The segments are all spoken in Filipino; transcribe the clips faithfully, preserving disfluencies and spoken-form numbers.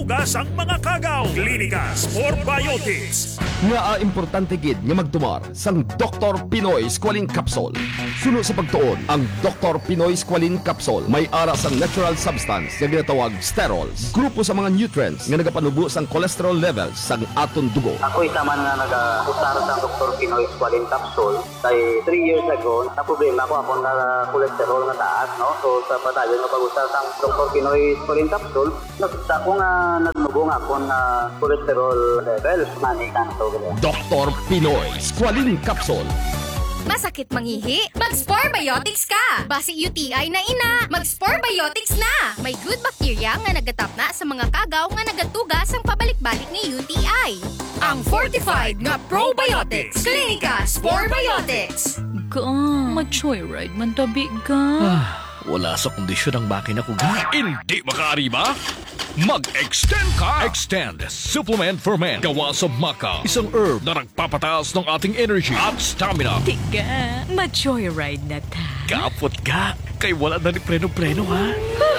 nagatugas ang mga kagaw. Klinika Sport Biotics. Nga a importante gid nga magtumar sang Doctor Pinoy Squalene Capsule. Suno sa pagtuon ang Doctor Pinoy Squalene Capsule may ara sang natural substance nga ginatawag sterols. Grupo sa mga nutrients nga nagapanubo sang cholesterol levels sang aton dugo. Ako isa man nga nag-usar sa Doctor Pinoy Squalene Capsule kay three years ago na problema ko ako na cholesterol na taas, no? So sa padayon nga pag-usar sa Doctor Pinoy Squalene Capsule, nakita ko nga nagnubo nga ako na cholesterol levels manikan to. Doctor Pinoy Squalene Capsule. Masakit mangihi? Mag-Spore Biotics ka! Basi U T I na ina, mag-Spore Biotics na! May good bacteria nga nagatap na sa mga kagaw nga nagatugas ang pabalik-balik ni U T I. Ang fortified nga probiotics. Klinika Spore Biotics. Ka, mag-joyride man tabi ka. Ah, wala sa kondisyon ang makina ko ga. Hindi makaari ba? Mag-extend ka! Extend Supplement for Men. Gawa sa maca. Isang herb na nagpapataas ng ating energy at stamina. Tiga, mag-joyride na ta. Kapot ka. Kay wala na ni preno-preno ha.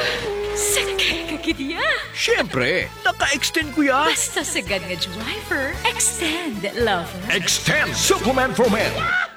Sakay ka kitiya. Siyempre, naka-extend ko ya. Basta sagad nga driver, extend lover. Extend Supplement for Men.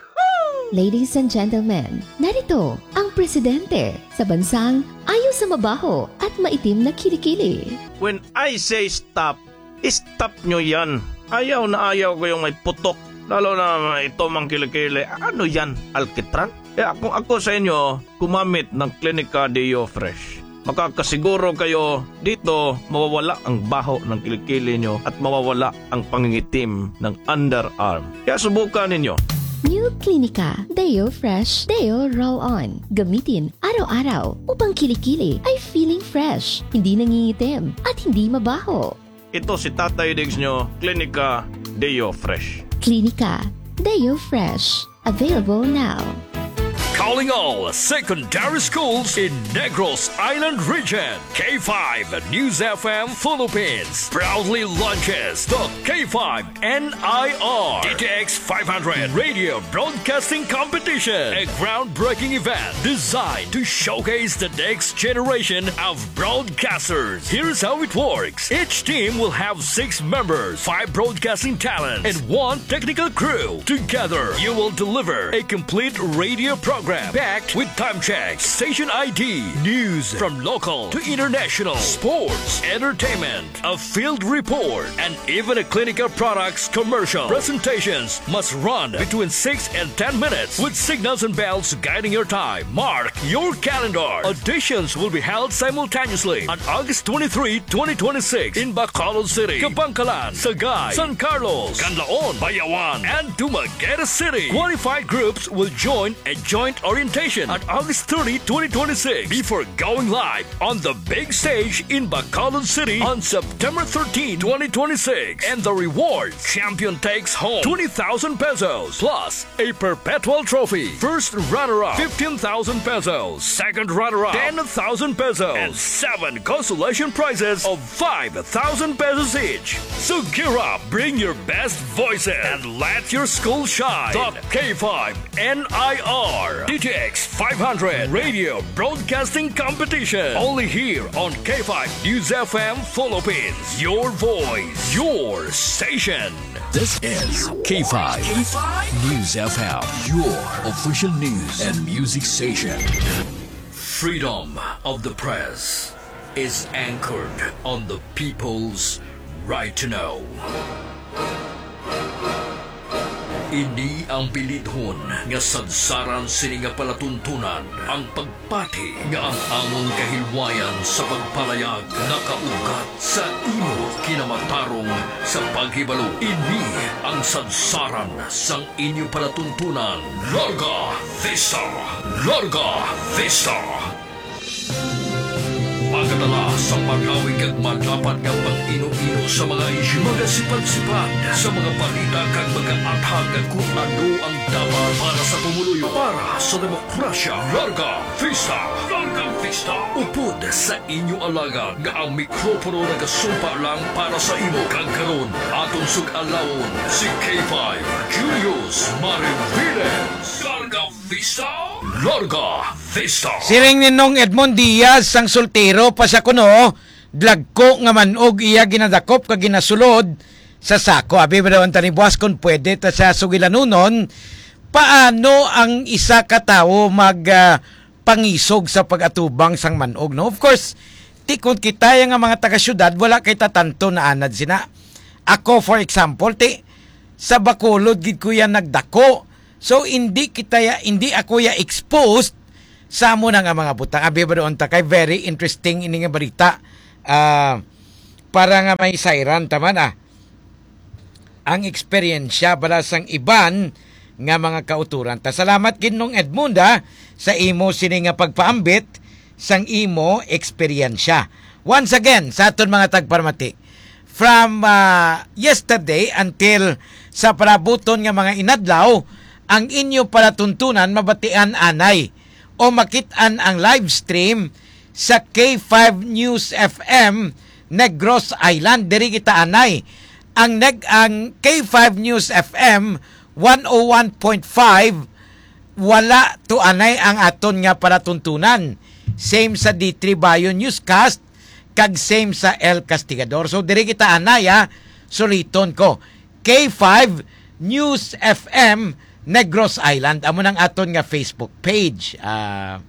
Ladies and gentlemen, narito ang presidente sa bansang ayaw sa mabaho at maitim na kilikili. When I say stop, stop nyo yan. Ayaw na ayaw ko yung may putok. Lalo na ito mang kilikili. Ano yan? Alkitran? Kaya kung ako sa inyo, kumamit ng Klinika Deo Fresh. Makakasiguro kayo dito mawawala ang baho ng kilikili nyo at mawawala ang pangingitim ng underarm. Kaya subukan ninyo. New Klinika Deo Fresh Deo Roll-On. Gamitin araw-araw upang kilikili ay feeling fresh, hindi nangingitim at hindi mabaho. Ito si Tatay Diggs nyo, Klinika Deo Fresh. Klinika Deo Fresh. Available now. Calling all secondary schools in Negros Island region. K five News F M Philippines proudly launches the K five N I R D T X five hundred Radio Broadcasting Competition, a groundbreaking event designed to showcase the next generation of broadcasters. Here's how it works. Each team will have six members, five broadcasting talents, and one technical crew. Together, you will deliver a complete radio program packed with time checks, station I D, news from local to international, sports, entertainment, a field report, and even a Klinika products commercial. Presentations must run between six and ten minutes with signals and bells guiding your time. Mark your calendar. Auditions will be held simultaneously on August twenty-third, twenty twenty-six in Bacolod City, Kabangkalan, Sagay, San Carlos, Canlaon, Bayawan, and Dumaguete City. Qualified groups will join a joint orientation on August thirtieth, twenty twenty-six before going live on the big stage in Bacolod City on September thirteenth, twenty twenty-six. And the reward, champion takes home twenty thousand pesos plus a perpetual trophy. First runner-up, fifteen thousand pesos. Second runner-up, ten thousand pesos. And seven consolation prizes of five thousand pesos each. So gear up, bring your best voices, and let your school shine. The K five N I R D T X five hundred Radio Broadcasting Competition. Only here on K five News F M Philippines. Your voice, your station. This is K five News F M, your official news and music station. Freedom of the press is anchored on the people's right to know. Ini ang bilidhon nga sadsaran sini nga palatuntunan ang pagpati nga ang among kahilwayan sa pagpalayag nakaugat sa imo kinamatarong sa paghibalo. Ini ang sadsaran sang inyo palatuntunan. Larga Vista! Larga Vista! Pagkatala sa pag-awig at madapat ng pag-ino-ino sa mga isyu, mga sipag-sipag sa mga balita kag mga athag kung ano ang dapat para sa pumuluyo, para sa demokrasya. Larga Vista! Larga Vista! Upod sa inyo alaga nga ang mikropono nagasumpa lang para sa imo. Kag karon aton sug-alawon si K five Julius Mariviles. Larga Vista! Larga Vista! Siring ninong Edmond Diaz sang soltero pa siya kuno dlagko nga manog iya ginadakop ka ginasulod sa sako. Abi ba daw ang tanibuas kung pwede ta sa sugilanunon, paano ang isa ka tawo mag uh, pangisog sa pag-atubang sang manog, no? Of course, tikot kita yung mga taga-syudad, wala kay tatanto na anad sina. Ako, for example, ti, sa Bacolod, gid ko yan nagdako. So, hindi kita ya, hindi ako ya exposed sa mo nga mga butang. Abi ba doon ta kay very interesting ini nga balita. Uh, para nga may sayran, tama na. Ang eksperyensya bala sang iban nga mga kauturan. Ta salamat kinong Edmunda sa imo sini nga pagpaambit sang imo eksperyensya. Once again, sa aton mga tagparmati, from uh, yesterday until sa palabuton nga mga inadlaw, ang inyo palatuntunan mabatian anay o makitaan ang live stream sa K five News F M Negros Island. Diri kita anay. Ang neg ang K five News F M one oh one point five wala to anay ang aton nga palatuntunan. Same sa D three Bayon Newscast kag same sa El Castigador. So diri kita anay ha. Suliton ko. K five News F M Negros Island. Amo nang aton nga Facebook page. Uh,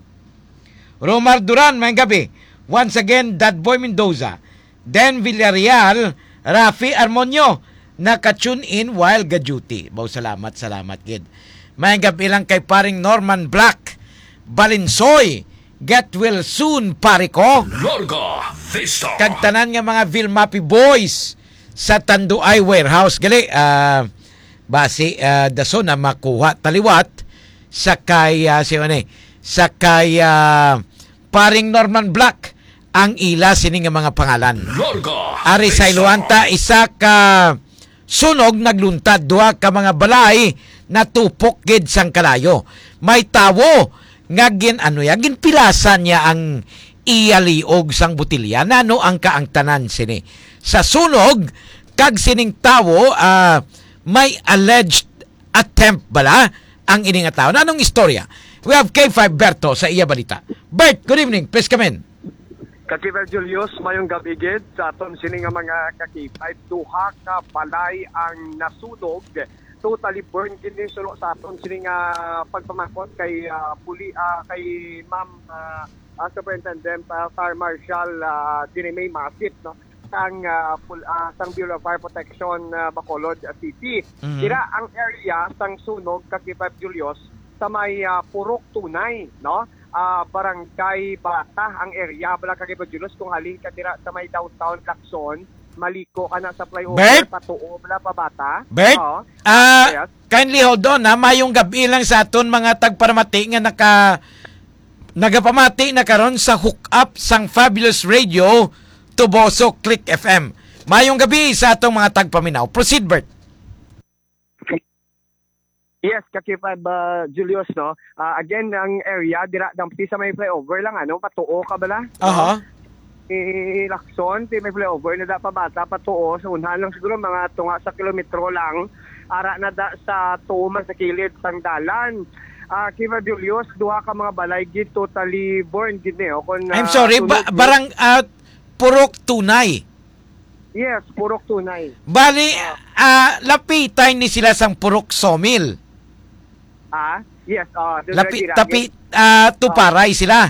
Romar Duran, may gabi. Once again, Dadboy Mendoza. Den Villarreal, Rafi Armonio, naka-tune in while ga-duty. Baw, salamat, salamat, gid. May gabi lang kay paring Norman Black, Balinsoy, get well soon, pare ko. Larga Vista. Kagtanan nga mga Vilmapi Boys sa Tanduay Warehouse. Gali, ah... Uh, base uh, daso na makuha taliwat sa kay uh, si ano sa kay uh, paring Norman Black ang ila sini nga mga pangalan. Larga, Ari sa Iluanta isa ka sunog nagluntad duha ka mga balay na tupok gid sang kalayo. May tawo nga gin ano ya ginpilasan niya ang iyaliog sang butilya nano ang kaangtanan sini. Sa sunog kag sining tawo ah uh, may alleged attempt bala ang ining tao. Na anong istorya? We have K five Berto sa iya balita. Bert, good evening. Please come in. Kakiver Julius, mayong gabigid sa aton sini nga mga ka-K five. Duha ka balay ang nasunog. Totally burned kini sulo sa aton sini nga pagpamakot kay uh, puli uh, kay Ma'am uh, uh, Superintendent uh, Fire Marshal uh, Dinimay Masit, no? Sang uh, uh, sang Bureau of Fire Protection uh, Bacolod uh, City. Mm-hmm. Kira ang area sang sunog kakipap Julius sa may uh, Purok Tunay, no? Uh, barangay Bata ang area bala kakipap Julius kung halin ka tira sa may downtown Lacson, maliko ka na sa flyover patuo bala pa Bata. Bert, oh, uh, yes. Kindly hold on ha, mayong gabi lang sa aton mga tagparamati nga naka nagapamati na karon sa hook up sang Fabulous Radio Tuboso Click F M. Mayong gabi sa atong mga tagpaminaw. Proceed, Bert. Yes, kakipad uh, Julius, no? Uh, again, ang area, dira, dampi sa may flyover lang, ano? Patuo ka bala? Aha. Uh-huh. I Lacson, ti may flyover na da pa bata, patuo. Sa unahan lang siguro, mga tunga sa kilometro lang. Ara na da sa tuman sa kilid sang dalan. Uh, Kiva Julius, duha ka mga balay, gid totally born, gid ne, kung, uh, I'm sorry, ba- barang... Uh, Purok Tunay. Yes, Purok Tunay. Bali, uh, lapitay ni sila sang Purok Sawmill. Ah, yes. Uh, Lapi, tapi, uh, tuparay uh, sila.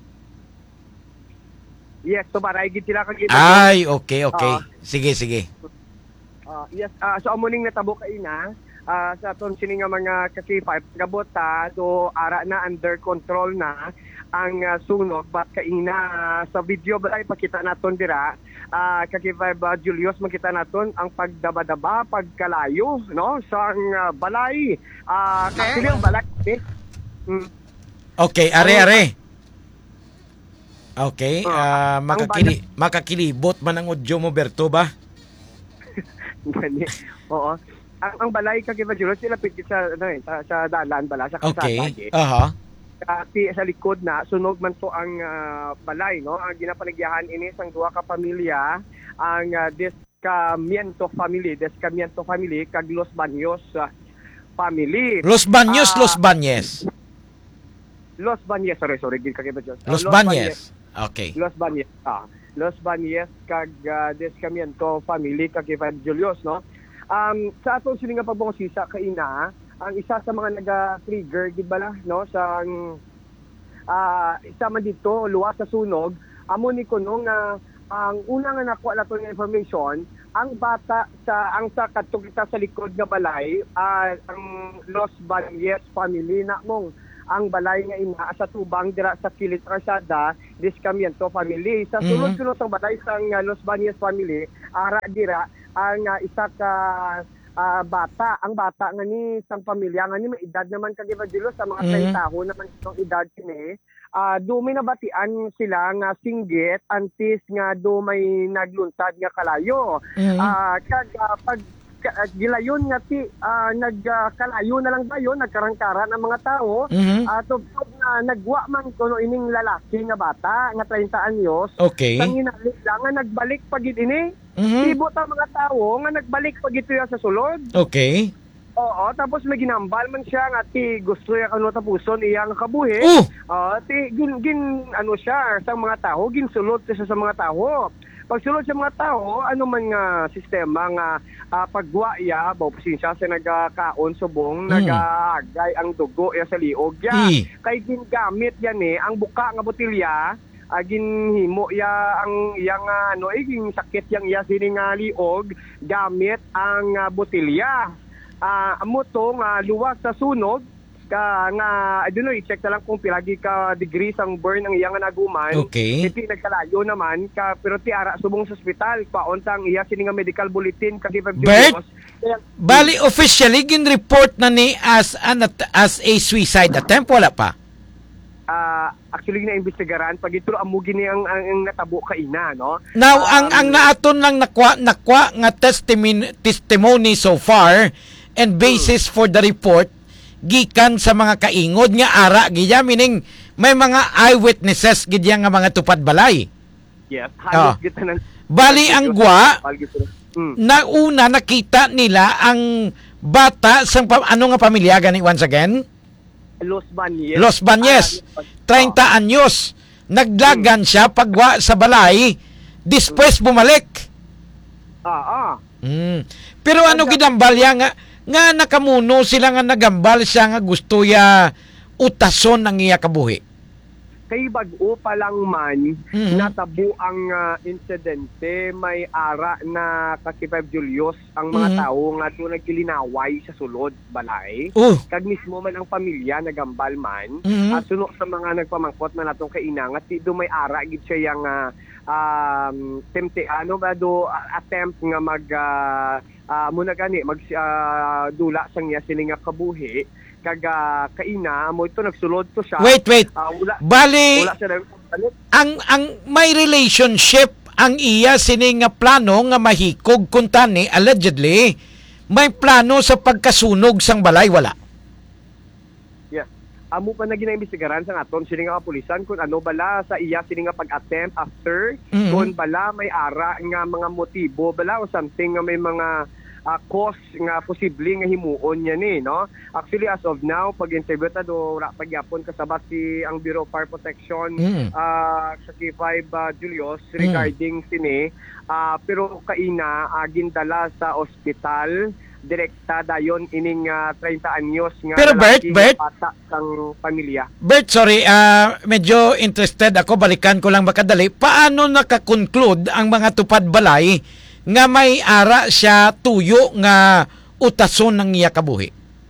Yes, tuparay gid sila. Kag ay, okay, okay. Uh, sige, sige. Uh, yes, uh, so amuning natabo kay na uh, sa aton sini nga mga ka-K five gabota do ara na under control na ang uh, sunog bat kaina uh, sa video ba ipakita naton dira uh, ka-K five uh, Julius makita naton ang pagdaba-daba pagkalayo no sa uh, balay uh, kasi ang balay eh? mm. Okay, are are okay uh, uh, makakili makakilibot man ang audio mo Berto ba? Oo. Ang, ang balay ka kay Julius sila pit sa ano eh, sa, sa dalan bala sa kalsada. Okay. Aha. Kasi sa likod na sunog man to ang uh, balay no. Ang ginapanagyahan ini sang duha ka pamilya ang uh, Descamiento family, Descamiento family kag Los Baños uh, family. Los Baños, uh, Los Bañes. Los Bañes, sorry, sorry, gid ka kay Julius. Los, Los Bañes. Bañes. Okay. Los Bañes. Ah. Los Bañez kag uh, Descamiento family kag Ivan Julius, no? Um, sa atong sila nga pagbongosisa kaina, ang isa sa mga naga-trigger, di ba no, sa uh, isa man dito, luwas sa sunog, amo ni kuno nga ang una nga nakuha nato nga information, ang bata sa ang sa kadto kita sa likod nga balay, uh, ang Los Bañez family na mong ang balay nga ina sa tubang dira sa Kilit Rasada, Descamiento family. Sa sunod-sunod ang balay sa uh, Los Bañez family, ara dira ang uh, isa ka uh, bata. Ang bata nga ni sang pamilya nga ni may edad naman kag Evangelos sa mga thirty Mm-hmm. taon naman itong edad kini. Uh, do may nabatian sila nga singgit antis nga do may nagluntad nga kalayo. Mhm. Uh, kag uh, pag ka- gilayon nga ti uh, nagkalayo na lang dayon nagkarangkara ng mga tao. Mhm. Uh, tubod na nagwa man kuno ining lalaki nga bata nga thirty anyos. Okay. Sang hinalit lang nga nagbalik pagid ini. Mhm. Tibo ta mga tao nga nagbalik pagid tuya sa sulod. Okay. Oo, tapos may ginambal man siya nga ti gusto niya kano tapuson iyang kabuhi. Oh! Oo, ti gin, gin ano siya sa mga tao, ginsulod siya sa mga tao. Pagsulod sa mga tao, ano man nga sistema nga uh, pagwa ya, baw pasensya sa nagakaon subong, Mm. nagagay ang dugo ya sa liog ya. I. Kay gingamit yan eh, ang buka nga botilya, uh, ginhimo ya ang yang uh, ano eh, ging sakit yang iya sini nga liog, gamit ang uh, botilya. Ah, uh, amo to nga luwas sa sunog ka nga I don't know, i-check na lang kung pilagi ka degrees ang burn ang iya nga naguman. Okay. Iti nagkalayo naman ka pero ti ara subong sa ospital pauntang iya sini nga medical bulletin kag Bert, bali officially gin report na ni as an as a suicide attempt wala pa. uh, actually na-investigaran pag ito amo gini ang, ang, ang natabo ka ina, no? Now Um, ang ang naaton lang nakwa nakwa nga testimony testimony so far and basis for the report gikan sa mga kaingod nga ara gidya meaning may mga eyewitnesses gidya nga mga tupad balay. Yes, Ah. halos kita ng Bali ang gwa Mm. na una nakita nila ang bata sa pa- ano nga pamilya gani once again? Los Bañez. Los Bañez. Ah, thirty anyos. Naglagan siya pagwa sa balay, después bumalik. Ah, ah. Mm. Pero ano gidambal ya nga nga nakamuno sila nga nagambal siya nga gusto ya utason ang iya kabuhi. Kay bag-o pa lang man, Mhm. natabo ang uh, insidente, may ara na kasi Five Julius ang mga Mhm. tao nga doon nagkilinaway sa sulod balay. Oh. Kag mismo man ang pamilya nagambal man, Mhm. at suno sa mga nagpamangkot na natong kaina nga ti do may ara gid siya yang uh, um temte ano ba do uh, attempt nga mag uh, uh, muna gani mag uh, dula sang iya sini nga kabuhi kag uh, kaina mo ito nagsulod to siya. Wait, wait. Ah, wala, Bali wala siya nagpalit. ang ang may relationship ang iya sini nga plano nga mahikog kuntani allegedly may plano sa pagkasunog sang balay wala. Yes. Amo pa na ginaimbestigaran sa aton sini nga kapulisan kung ano bala sa iya sini nga pag-attempt after Mhm. kung bala may ara nga mga motibo bala o something nga may mga uh, cause nga posible nga himuon niya ni, no? Actually as of now pag interview ta do ra pagyapon kasabat si ang Bureau of Fire Protection Mm. uh, sa K five uh, Julius regarding sini uh, pero kaina uh, gindala sa ospital direkta dayon ining uh, thirty anyos nga Pero Bert, lalaki Bert? nga bata sang pamilya. Bert, sorry, ah medyo interested ako, balikan ko lang makadali. Paano nakakonclude ang mga tupad balay nga may ara siya tuyo nga utason ng iya kabuhi?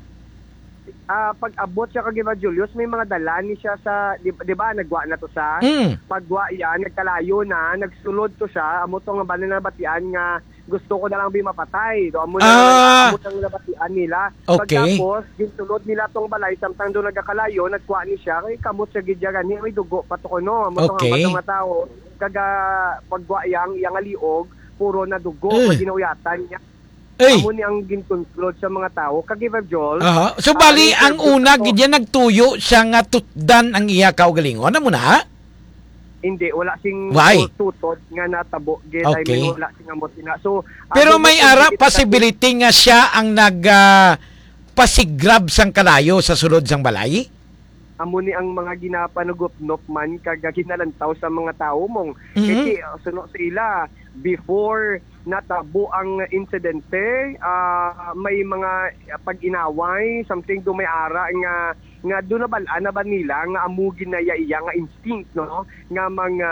Ah, pag abot siya kag Eva Julius, may mga dala ni siya sa di, di ba nagwa na to sa Mm. pagwa yan, nagkalayo na, nagsulod to siya, amo to nga bala na batian nga gusto ko na lang bi mapatay. Do amo na Ah. amo tang nabatian nila. Okay. Pagtapos ginsulod nila tong balay samtang do nagkakalayo, nagkuha ni siya kay kamot sa gidya gani may dugo pa to kuno. Amo tong Okay. mga tao kaga pagwa yang yang aliog puro na dugo Eh. pag ginawayatan niya. Ay. Amo ni ang gincontrol sa mga tao kag Eva Joel. Aha. So bali ah, ang una interview gidya nagtuyo siya nga tutdan ang iya kaugalingon. Ano mo na? Hindi, wala sing Why? tutod nga natabo. Gid, Okay. I mean, wala sing amot ina. So, Pero ah, may kung ara hindi- possibility nga siya ang nag ah, pasigrab sang kalayo sa sulod sang balay? amo ni ang mga ginapanugupnop man kag ginalantaw sa mga tao mong. Mhm. Kasi uh, suno sa ila before natabo ang insidente, uh, may mga pag-inaway, something do may ara nga nga doon na balaan na ba nila nga amo ginaya iya nga instinct no nga mga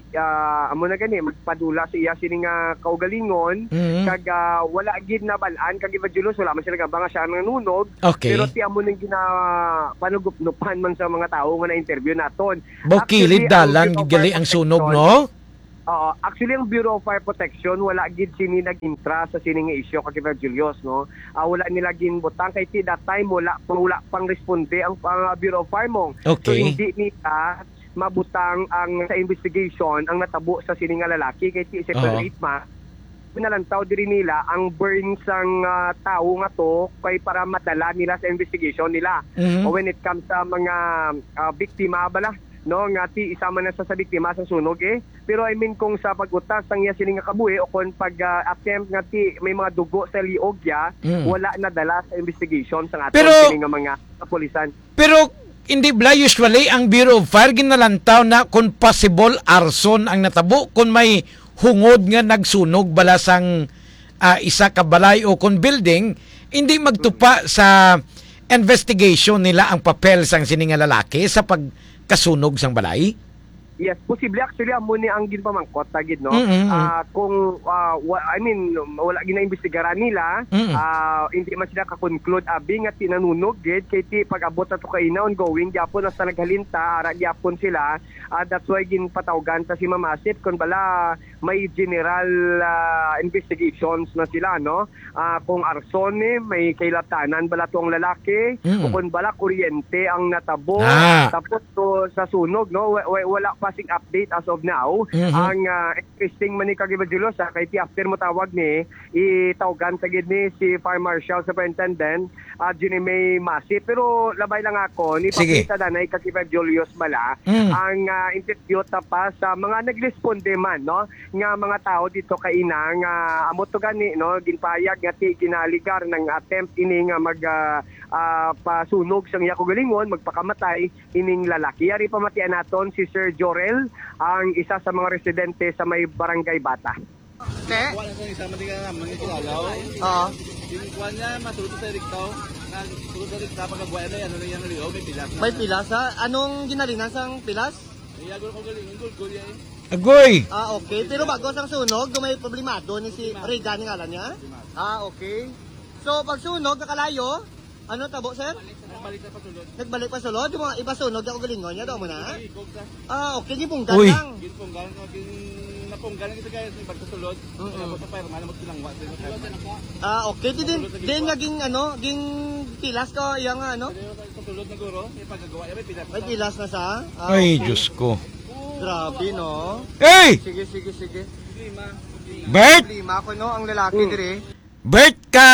uh, amo na gani magpadula sa iya sini nga kaugalingon Mhm. kag uh, wala gid na balaan kag Evangelos wala man sila gabanga siya nga nunog. Okay. Pero ti amo ning gina panugupnupan man sa mga tao nga na-interview naton. Bukilid Actually, dalan ang Bureau of gali Fire ang sunog, Protection- no? Oo, actually ang Bureau of Fire Protection wala gid sini nag-intra sa sini nga issue kay Julius no. Ah, wala nila ginbutang kay ti that time wala wala pang responde ang uh, Bureau of Fire mo. So Okay. hindi nila mabutang ang sa investigation ang natabo sa sini nga lalaki kay ti separate ma. Pinalantaw diri nila ang burns ang uh, tao nga to kay para madala nila sa investigation nila. Mhm. O when it comes sa mga uh, biktima bala no nga ti isama na sa sa biktima sa sunog eh, pero I mean kung sa pagutas ang iya sini nga kabuhi o kon pag uh, attempt nga ti may mga dugo sa liog ya Mm. wala na dala sa investigation sa aton Pero- sini nga mga kapulisan. Pero hindi bla usually ang Bureau of Fire ginalantaw na kung possible arson ang natabo kung may hungod nga nagsunog balasang ah, isa ka balay o kung building, hindi magtupa sa investigation nila ang papel sang sini nga lalaki sa pagkasunog sang balay. Yes, posible actually amo ni ang ginpamangkot tagid no. Mm-mm. Ah, kung ah, wa- I mean wala ginaimbestigaran nila, Mm-mm. ah, hindi man sila ka-conclude abi nga tinanunog gid kay ti pag-abot ato kay na ongoing gyapon sa naghalinta ara gyapon sila. Ah, that's why ginpatawgan ta si Mama Asip kun bala may general ah, investigations na sila no. Ah, kung arson eh, may kailatanan bala tong lalaki Mm. o kung bala kuryente ang natabo Ah. tapos to sa sunog no wa- wa- wala passing update as of now. Mhm. Ang uh, interesting man ni Kagibajulo sa kay ti after mo tawag ni itawgan sa gid ni si Fire Marshal Superintendent at uh, Ginny May Masi pero labay lang ako ni Sige. pakita danay Kagiba Julius bala Mm. ang uh, interview tapos sa mga nagresponde man no nga mga tao dito kay ina nga amo to gani no ginpayag nga ti ginaligar ng attempt ini nga mag uh, uh, pasunog sang iya kugalingon magpakamatay ining lalaki ari pamatian naton si Sir Jorel ang isa sa mga residente sa may barangay Bata. Te? Wala sa isang matiga nga mga kilalaw. Oo. Yung kuwan niya matulog sa riktaw. Tulog sa riktaw pagkabuhay na yan. Ano na yan ligaw? May pilas. May pilas ha? Anong ginalinan sang pilas? Iyagol ko galing. Yung gulgul yan eh. Agoy! Ah, okay. Pero bago sang sunog, may problemado ni si Regan ng ngalan niya? Ah, okay. So, pag sunog, nakalayo, ano tabo, sir? Nagbalik na pasulod. Nagbalik pa sulod? Yung mga iba sunog, ako galingon niya, daw mo na? Ikog sa. Ah, okay. Gipunggan Uy. lang. Ginpunggan. Napunggan ang isa guys. Yung pagkasulod. Tapos sa fireman. Namot sinangwa. Ah, okay. Di din, din naging, ano, ging pilas ko, yung ano? Pasulod na guro. Yung pagkagawa. May pilas. May pilas na sa? Ah, Ay, okay. Diyos ko. Grabe, no? Hey! Sige, sige, sige. Lima. Bert! Lima ko, no? Ang lalaki Hmm. dire. Bert, ka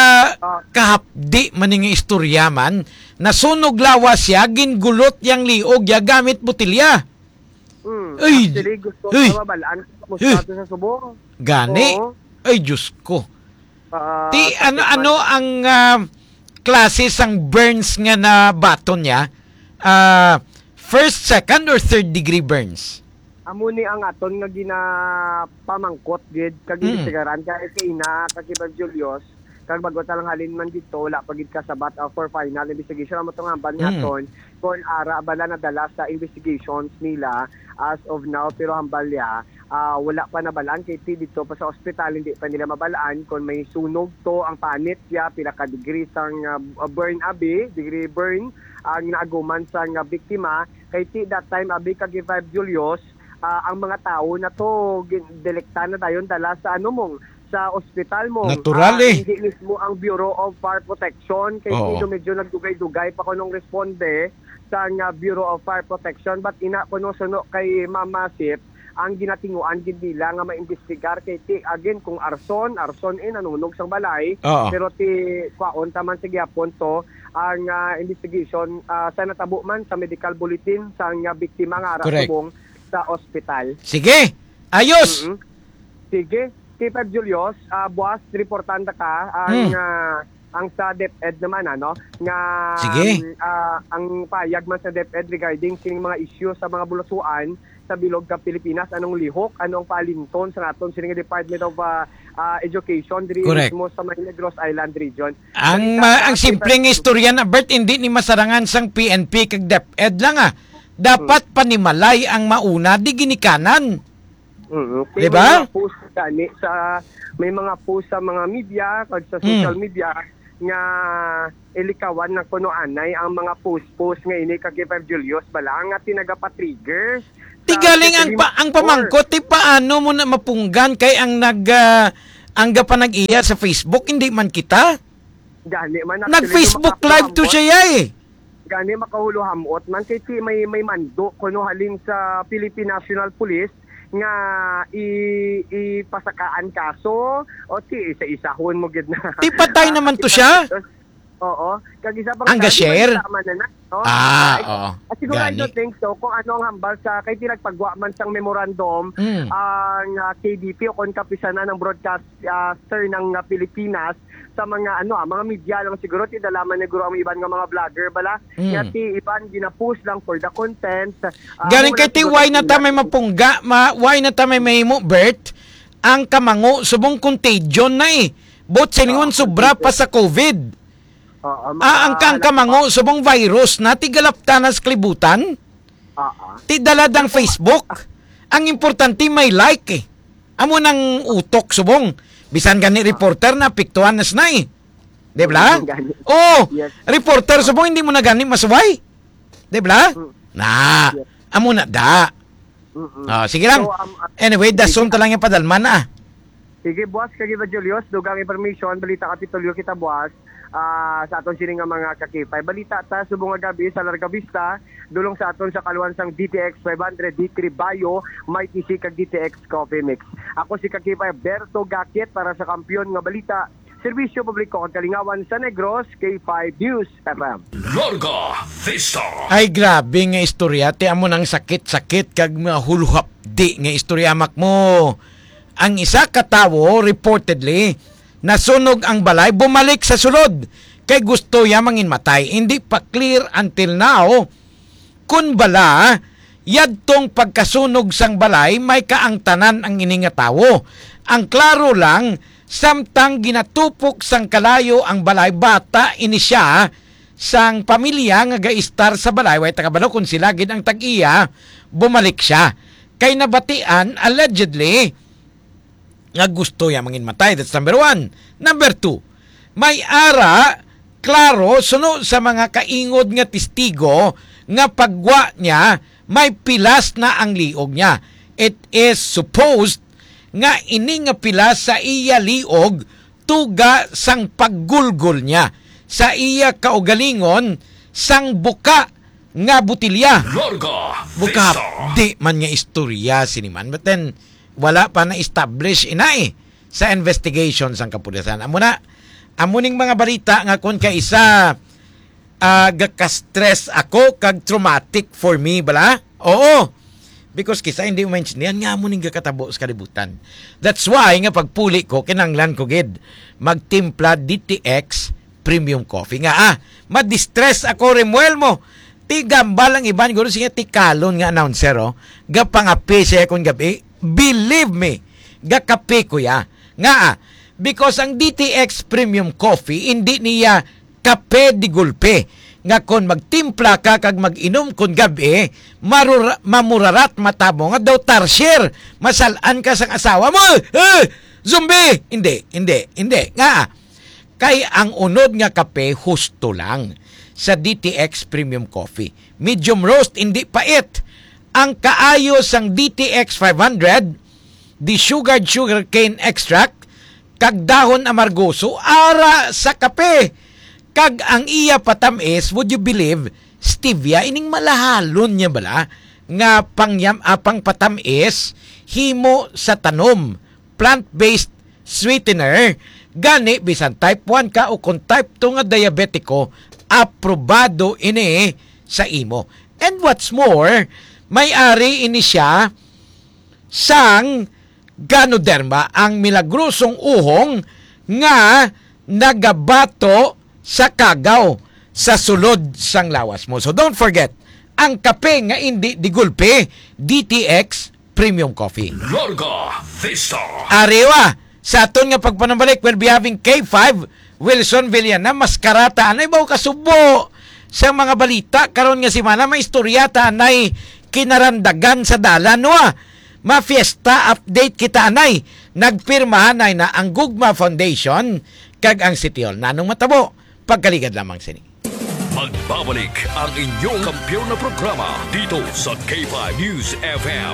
kahapdi maning istorya man, nasunog lawas siya, gingulot yang liog ya gamit butilya. Hmm. Ay! Actually gusto Ay! ko mabalaan kung mustato sa subo. Gani? Oo. Ay, Diyos ko. Ah, Ti, kasi ano, man- ano ang ah, klase sang burns nga na baton niya? Ah, first, second, or third degree burns? Amo ni ang aton nga ginapamangkot gid kag Mm. investigaran kay kay ina kag Ibang Julius kag bago ta lang halin man dito wala pa gid kasabat uh, for final investigation amo tong amban Mm. naton kon ara bala na dala sa investigations nila as of now pero hambalya ah, wala pa nabalaan kay ti dito pa sa ospital hindi pa nila mabalaan kon may sunog to ang panit siya pila ka degree sang uh, burn abi degree burn ang naaguman sang uh, biktima kay ti that time abi kag five Julius ah, ang mga tao na to delekta na dayon dala sa ano mong sa ospital mo. Natural Ah, eh. Hindi mismo ang Bureau of Fire Protection kay Oo. dito medyo nagdugay-dugay pa ko nung responde sa nga Bureau of Fire Protection but ina ko no suno kay Mama Sip ang ginatinguan gid nila nga maimbestigar kay ti again kung arson arson eh nanunog sang balay Oo. pero ti kwaon taman sa gyapon to ang ah, investigation ah, sa natabo man sa medical bulletin sa nga biktima nga ara Correct. subong sa ospital. Sige, ayos! Mm-mm. Sige, T five Julius, uh, buwas reportanda ka ang Hmm. ah, ang sa DepEd naman ano nga Sige. uh, ang payag man sa DepEd regarding sining mga issue sa mga bulusuan sa bilog ka Pilipinas, anong lihok, anong palinton sa naton sining Department of uh, uh, Education diri mismo sa Negros Island region. Ang ma- ang simpleng istorya na Bert, hindi ni masarangan sang P N P kag DepEd lang ah. Dapat hmm. panimalay ang mauna di ginikanan. Mm-hmm. Di ba? May mga post gani sa may mga post sa mga media kag sa social hmm. media nga ilikawan na kuno anay ang mga post-post nga ini kag Five Julius bala nga tinagapatrigger. Tigaling ang pa, ang pamangkot ti paano mo na mapunggan kay ang nag uh, ang gapanag-iya sa Facebook hindi man kita. Gani man nag-Facebook live to siya eh. Gani makahuluhamot man kay ti may may mando kuno halin sa Philippine National Police nga i ipasakaan kaso o ti isa-isahon mo gid na. Ti patay naman to siya. Oo. Kag isa pang ang ga-share. No? Ah, oo. At siguro I don't think so kung ano ang hambal sa kay tinagpagwa man sang memorandum mm. ang uh, K D P o kon kapisanan ng broadcaster ng uh, Pilipinas sa mga ano ah, mga media lang siguro ti dalaman ni guro ang iban nga mga vlogger bala mm. nga ti iban gina-post lang for the content. Uh, Galing kay ti why na ta may mapungga, ma, why na ta may mahimo Bert ang kamango subong contagion na eh. Bot silingon uh, sobra pa sa COVID. Uh, uh, ah, ang kang kamango subong virus na ti galaptanas klibutan. Uh, uh. Ti daladang Facebook. Ang importante may like eh. Amo nang utok subong. Bisan gani reporter na piktuan nas na eh. Di ba? Oh, yes. Reporter subong hindi mo na gani masway. Di ba? Na, amo na da. Oh, sige lang. Anyway, dason ta lang yung padalman ah. Sige, boss, kagiba Julius, dugang information, balita kapitulyo kita, boss. Uh, sa aton sining nga mga kakipay. Balita ta subong nga gabi sa Larga Vista, dulong sa aton sa kaluwansang D T X five hundred D three Bayo, may T C kag D T X Coffee Mix. Ako si kakipay Berto Gakit para sa kampiyon nga balita. Serbisyo publiko kag kalingawan sa Negros, K five News F M. Larga Vista. Ay grabe nga istorya, ti amo nang sakit-sakit kag mahuluhap di nga istorya mak mo. Ang isa ka tawo reportedly nasunog ang balay, bumalik sa sulod. Kay gusto ya mangin matay. Hindi pa clear until now kun bala yadtong pagkasunog sang balay may kaangtanan ang ininga tawo. Ang klaro lang samtang ginatupok sang kalayo ang balay bata ini siya sang pamilya nga gaistar sa balay way takabalo kun sila gid ang tag-iya bumalik siya. Kay nabatian allegedly nga gusto ya mangin matay. That's number one. Number two, may ara, klaro, suno sa mga kaingod nga testigo nga pagwa niya, may pilas na ang liog niya. It is supposed nga ini nga pilas sa iya liog tuga sang paggulgol niya. Sa iya kaugalingon, sang buka nga butilya. Larga Buka, di man nga istorya siniman. But then, wala pa na-establish ina eh sa investigation sang kapulisan. Amo na, amo ning mga balita nga kun kay isa uh, gaka-stress ako kag traumatic for me bala. Oo. Because kisa hindi mo maintindihan nga amo ning gakatabo sa kalibutan. That's why nga pagpuli ko kinanglan ko gid magtimpla D T X Premium Coffee nga ah, ma-distress ako remuel mo. Ti gambal ang iban guro siya ti kalon nga announcer oh. Gapangapi siya kun gabi. Believe me, gakape ko ya. Nga, because ang D T X Premium Coffee, hindi niya kape di gulpe. Nga kon magtimpla ka kag mag-inom kon gabi, marura, mamurarat matabo nga daw tarsier. Masalan ka sang asawa mo. Eh, zombie! Hindi, hindi, hindi. Nga, kay ang unod nga kape, husto lang sa D T X Premium Coffee. Medium roast, hindi pait. Ang kaayo sang D T X five hundred, di sugared sugar cane extract, kag dahon amargoso, ara sa kape. Kag ang iya patamis, would you believe, stevia, ining malahalon niya bala, nga pangyam, apang patamis, himo sa tanom, plant-based sweetener, gani, bisan type one ka o kung type two nga diabetiko, aprobado ini sa imo. And what's more, may-ari ini siya sang Ganoderma, ang milagrosong uhong nga nagabato sa kagaw sa sulod sang lawas mo. So don't forget, ang kape nga hindi digulpe, D T X Premium Coffee. Larga Vista. Ariwa, sa aton nga pagpanambalik, we'll be having K five, Wilson Villana, Maskarata, anay ba kasubo sa mga balita, karon nga si Mana, may istoryata, anay kinarandagan sa dalan, no ah. Ma-fiesta update kita, anay, nagpirmahan ay na ang Gugma Foundation, kag ang City Hall. Nanong matabo, pagkaligad lamang sini. Magbabalik ang inyong kampiyon na programa dito sa K five News F M.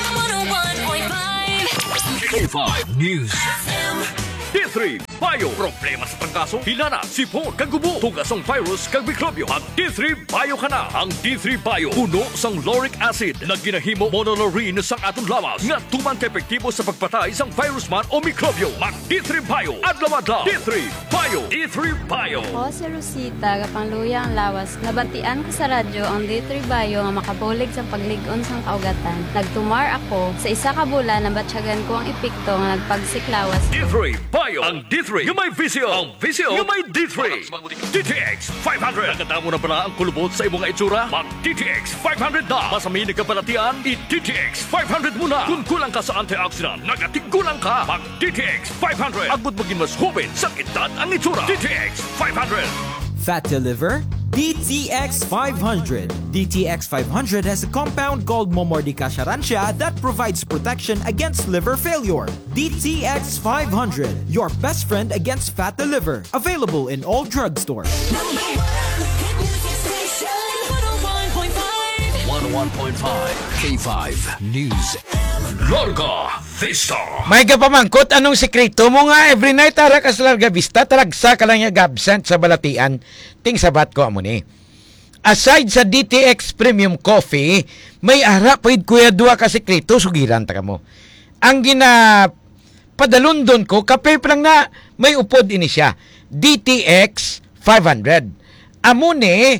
K five News F M. D three Bio. Problema sa trangkaso, hilana, sipon, kagubo, tugasong virus, kag mikrobyo. Mag D three Bio ka na. Ang D three Bio, puno sang lauric acid na ginahimo monolaurin sang atong lawas nga tuman ka-epektibo sa pagpatay sang virus man o mikrobyo. Mag D three Bio. Adlaw-adlaw. D three Bio. D three Bio. Ako si Rosita, kapangluya ang lawas. Nabatian ko sa radyo ang D three Bio nga makabulig sa pagligon sang kaugatan. Nagtumar ako sa isa ka bulan na batsyagan ko ang epekto nga nagpagsiklawas. D three Bio. Ang D three yung may visio. Ang visio yung may D three. D T X five hundred. Nakatamo na pala ang kulubot sa imong itsura? Mag D T X five hundred na. Masamini ka palatian, i-D T X five hundred muna. Kung kulang ka sa antioxidant, nagatigulang ka. Mag D T X five hundred. Agbot maging mas hubin sa edad ang itsura. D T X five hundred. Fat to liver? D T X five hundred. D T X five hundred has a compound called Momordica charantia that provides protection against liver failure. D T X five hundred, your best friend against fat to liver. Available in all drugstores. one oh one point five K five News. Larga Vista. May kapamangkot, anong sekreto mo nga every night ara ka sa Larga Vista, talagsa ka lang yung absent sa balatian, ting sabat ko amo ni. Aside sa D T X Premium Coffee, may ara paid kuya dua ka sekreto, sugiran ta ka mo. Ang gina padalundon ko, kape pa lang na may upod ini siya, D T X five hundred. Amo ni,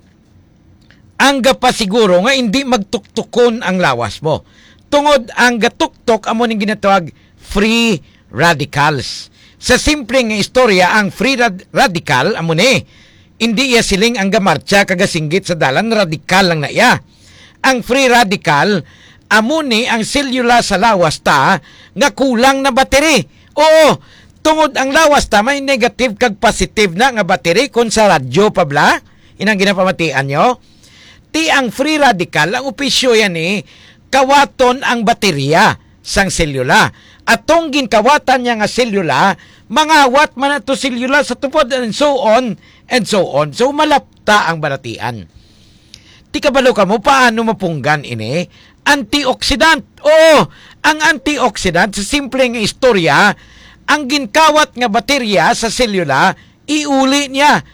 ang gapasiguro nga hindi magtuktukon ang lawas mo. Tungod ang gatuktok amo ning ginatawag free radicals. Sa simpleng istorya, ang free rad- radical amo ni hindi iya siling ang gamartsa kagasinggit sa dalan, radikal lang na iya. Ang free radical amo ni ang selula sa lawas ta nga kulang na battery. Oo, tungod ang lawas ta may negative kag positive na nga battery kon sa radyo pabla. Inang ginapamatian nyo. Ti ang free radical, ang opisyo yan eh, kawaton ang baterya sang selula. At tong ginkawatan niya nga selula, mangawat man ato selula sa tupod and so on and so on. So malapta ang balatian. Ti kabalo ka mo, paano mapunggan ini? Antioxidant. Oo, ang antioxidant sa simpleng istorya, ang ginkawat nga baterya sa selula, iuli niya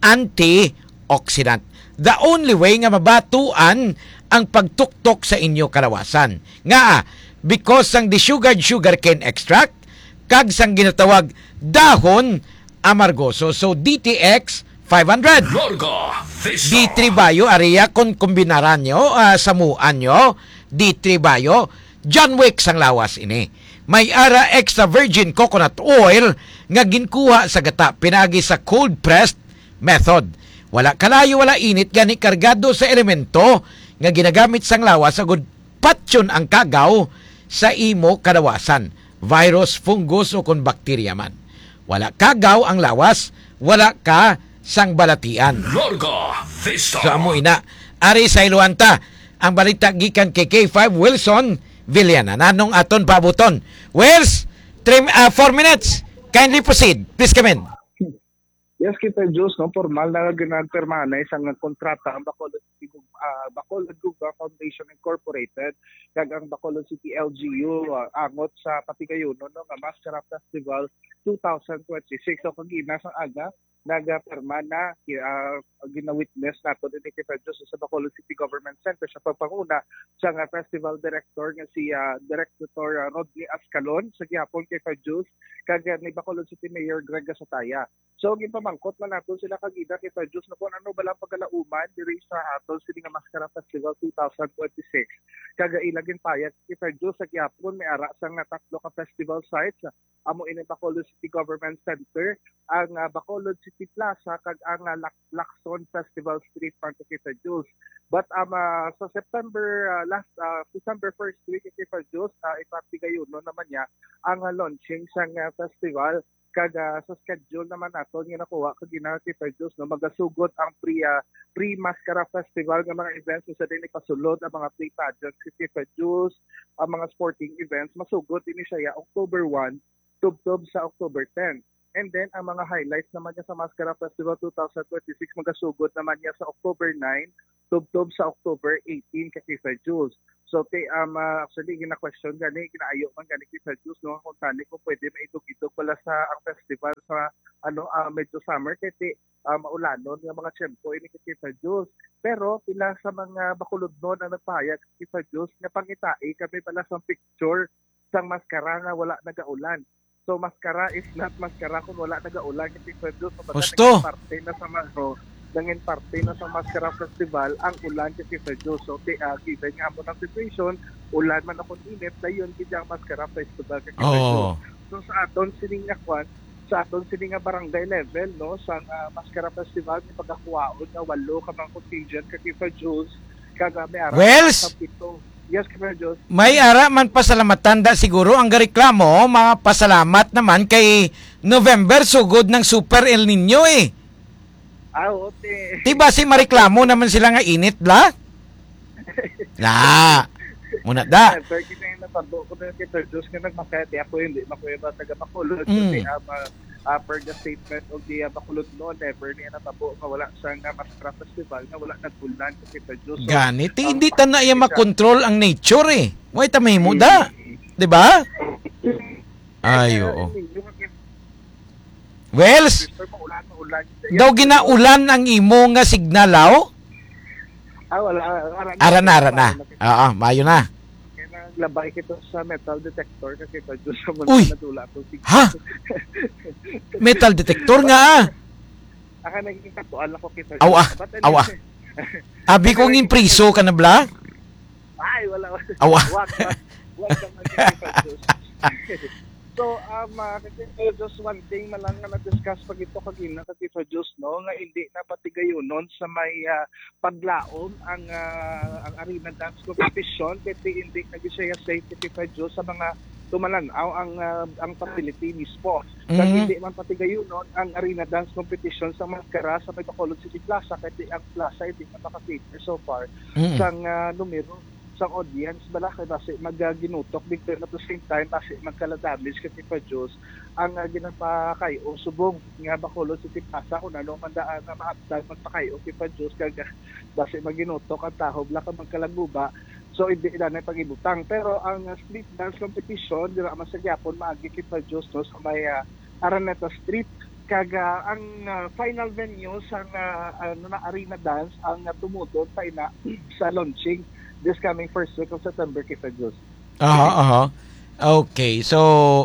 antioxidant. The only way nga mabatuan ang pagtuktok sa inyo kalawasan. Nga, because sang desugared sugarcane extract, kag sang ginatawag dahon amargoso. So, D T X five hundred. Larga Vista. D three Bio, ariya, kung kombinaran nyo, uh, samuan nyo, D three Bio, John Wick sang lawas ini. May ara extra virgin coconut oil nga ginkuha sa gata, pinagi sa cold pressed method. Wala kalayo, wala init, gani kargado sa elemento nga ginagamit sang lawas agud patyon ang kagaw sa imo kalawasan. Virus, fungus o kung bakterya man. Wala kagaw ang lawas, wala ka sang balatian. Larga Vista. So amo ina, ari sa Iluanta, ang balita gikan kay K five Wilson Villana. Nanong aton pabuton. Wills, three, uh, four minutes. Kindly proceed. Please come in. Yes, kita Diyos, no, formal na ginagpirma na isang kontrata ang Bacolod City uh, Bacolod Gugma Foundation Incorporated kag ang Bacolod City L G U uh, angot sa Patigayono no nga Mascara Festival twenty twenty-six. So kag ina sang aga nagapirma na uh, gina-witness nato din kita Diyos sa Bacolod City Government Center sa pagpanguna sa nga festival director nga si uh, Director uh, Rodney Ascalon sa gihapon kay Diyos kag ni Bacolod City Mayor Greg Gasataya. So gipamangkot man nato sila kagida kita Diyos na kung ano balang pagkalauman diri sa aton sini nga Mascara Festival twenty twenty-six. Kaga ilagin payag kita Diyos sa gyapon may ara sa nga tatlo ka festival sites. Amo ini Bacolod City Government Center, ang uh, Bacolod City Plaza kag ang uh, Lac- Lacson Festival Street para kita Diyos. But um, uh, sa September uh, last uh, December first week kita Diyos uh, ipatigayon no naman niya ang uh, launching sa uh, festival. Kada sa schedule naman nato nga nakuha kag gina kita Diyos no magasugod ang pre uh, pre Mascara Festival nga mga events sa din ipasulod ang mga pre pageants kita Diyos, ang mga sporting events masugod ini siya October one tubtob sa October ten. And then ang mga highlights naman niya sa Mascara Festival twenty twenty-six magasugod naman niya sa October nine tubtob sa October eighteen kita Diyos. So te um uh, actually gina-question gani ginaayo man gani kita Diyos no kung tani ko pwede maitog-itog pala sa ang festival sa ano uh, medyo summer kay uh, maulanon nga mga tiyempo ini kita Diyos. Pero pila sa mga bakulod noon ang nagpahayag kita Diyos nga pangitai kami pala sa picture sang maskara nga wala nagaulan. So maskara is not maskara kung wala nagaulan kita Diyos. So, Gusto. Parte na sa mga nangin parte na sa Mascara Festival ang ulan kasi sa Diyos. So, te, uh, given nga mo ng situation, ulan man akong init, na yun kasi ang Mascara Festival kasi sa Diyos. So, sa aton sining nga kwan, sa aton sining nga barangay level, no, sa uh, Mascara Festival, may pagkakuwaon na walo ka mga contingent kasi sa Diyos, kaga may araw Wells! sa pito. Yes, kasi Diyos. May ara man pasalamatan da siguro ang gareklamo, mga pasalamat naman kay November sugod ng Super El Nino eh. Ah, ote. Diba si mareklamo naman sila nga init bla? La. Muna da. Pero kita yung natando ko na kita Diyos nga nagmakayat. Ako hindi makuya ba taga Bacolod. Mm. Kasi um, uh, per the statement of the uh, Bacolod noon, never niya natabo nga wala sa nga Mascara Festival nga wala nagbulan ko kita Diyos. So, ganit. um, Hindi ta na iya makontrol ang nature eh. Wait ta may mo da. Diba? Ay, oo. Wells, daw ginaulan ang imo nga signalaw? Ah, wala. Aran-aran na. Oo, mayo na. Kaya naglabay kita sa metal detector kasi ito Diyos sa Uy! mga nadula ko. Ha? Metal detector nga ah. Aka naging katuan ako kita. Aw ah. Aw ah. Abi kong impriso ka na bla? Ay, wala. Aw ah. Wag, wag. Wag ka magkita Diyos. So, um, uh, kasi just one thing man lang na na-discuss pag ito kagina kasi sa Diyos, no, nga hindi na patigayonon sa may uh, paglaom ang uh, ang arena dance competition kasi hindi nag-isaya safety sa Diyos sa mga tumalanaw ang uh, ang facility mismo. Mm-hmm. Kasi hindi man patigayonon ang arena dance competition sa Mascara sa may Bacolod City Plaza kasi ang plaza hindi na makakater so far Mm-hmm. sa uh, numero sa audience bala kay base magaginutok bigter at the same time base magkala-damage kasi pa Diyos ang uh, ginapakay o subong nga Bacolod City Plaza kung ano man daan na maabdan magpakay o pa Diyos kag base maginutok ang tahob la ka magkalaguba so hindi na na pagibutang pero ang uh, street dance competition dira man sa gyapon maagi pa Diyos no sa may uh, Araneta Street kaga ang uh, final venue sa uh, ano na arena dance ang uh, tumudod pa ina sa launching this coming first week of September kita Diyos. Aha, aha. Okay, so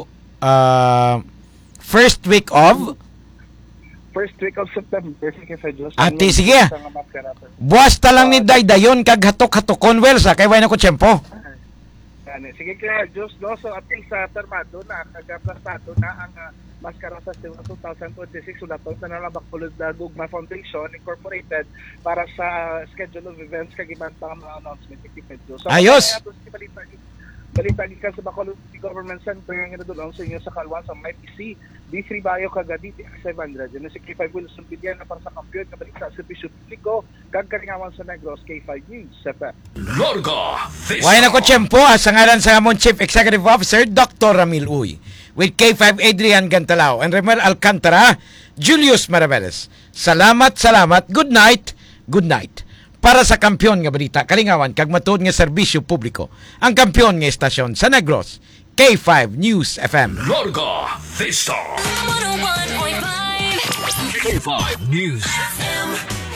uh, first week of first week of September kita Diyos. Ate, sige. Buwas ta lang ni Daydayon kag hatok-hatokon well sa kay way na ko tiyempo. Sige kaya Diyos no so at least sa termado na kagaplastado na ang uh, Mascara Festival twenty twenty-six udaton sa nalang Bacolod Dugma Foundation Incorporated para sa schedule of events kagiban pa mga announcement kita Diyos. So, ayos. Balita, balita gikan sa Bacolod City Government Center nga nadulong sa inyo sa Kalwan sa may P C D three Bayo kaga D T X seven hundred and six five Wilson Bilyan na para sa kampiyon na balita sa serbisyo publiko kag karingawan sa Negros K five News. Lorga. Way na ko tiyempo sa ngalan sa among Chief Executive Officer Doctor Ramil Uy with K five Adrian Gantalao and Remel Alcantara, Julius Maraveles. Salamat, salamat. Good night. Good night. Para sa kampiyon nga balita, kalingawan kag matuod nga serbisyo publiko. Ang kampiyon nga estasyon sa Negros, K five News F M. Lorga Vista. one oh one point five K five News F M.